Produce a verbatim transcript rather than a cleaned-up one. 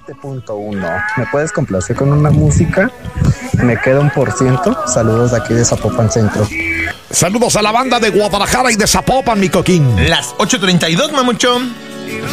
siete punto uno. ¿Me puedes complacer con una música? Me queda un por ciento. Saludos de aquí de Zapopan Centro. Saludos a la banda de Guadalajara y de Zapopan, mi coquín. Las ocho treinta y dos, mamuchón.